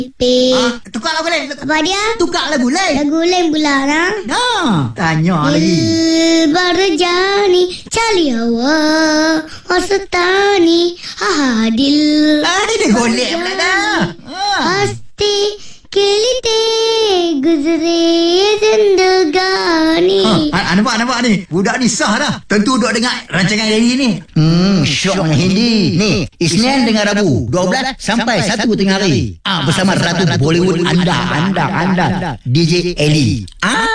Tukar lagu lain. Apa dia? Tukar lagu lain. Lagu lain pula lah. Tanya lagi. Barjani cali hawa wasatani hadil. Dia golek pula dah. Hasti kelite guzre zindagani. Nampak ni. Budak ni sah dah. Tentu duk dengar rancangan hari ni. Syok dengan Hindi. Ni, Isnin dengan Rabu 12 sampai 1 tengah hari. Bersama Ratu Bollywood anda DJ Eli.